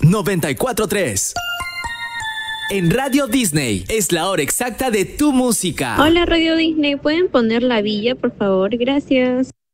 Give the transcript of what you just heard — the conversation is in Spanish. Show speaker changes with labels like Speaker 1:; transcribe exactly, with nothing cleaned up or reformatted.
Speaker 1: noventa y cuatro punto tres. En Radio Disney es la hora exacta de tu música.
Speaker 2: Hola Radio Disney, ¿pueden poner La Villa, por favor? Gracias.